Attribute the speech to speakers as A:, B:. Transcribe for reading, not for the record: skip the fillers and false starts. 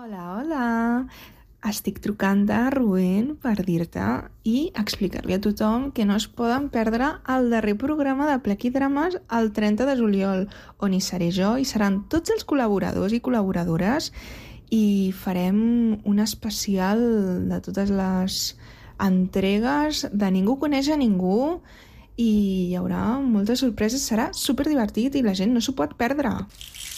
A: Hola, hola. Estic trucant a Rubén per dir-te i explicar-li a tothom que no es poden perdre el darrer programa de Plec i Drames el 30 de juliol, on hi seré jo i seran tots els col·laboradors i col·laboradores i farem un especial de totes les entregues de Ningú coneix a ningú i hi haurà moltes sorpreses, serà superdivertit i la gent no s'ho pot perdre.